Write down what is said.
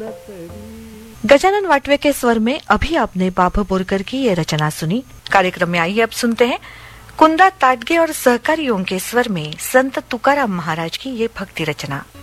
गजानन वाटवे के स्वर में अभी आपने बाबू बोरकर की ये रचना सुनी। कार्यक्रम में आइए अब सुनते हैं कुंदा ताटगे और सहकारियों के स्वर में संत तुकाराम महाराज की ये भक्ति रचना।